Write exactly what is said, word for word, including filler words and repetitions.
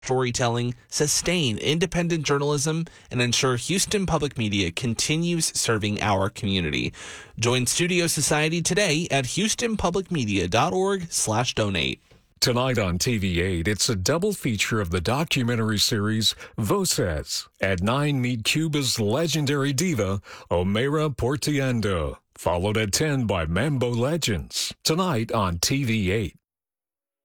storytelling, sustain independent journalism, and ensure Houston Public Media continues serving our community. Join Studio Society today at houston public media dot org slash donate. Tonight on T V eight, it's a double feature of the documentary series Voces. At nine, meet Cuba's legendary diva, Omaira Portiendo, followed at ten by Mambo Legends. Tonight on T V eight.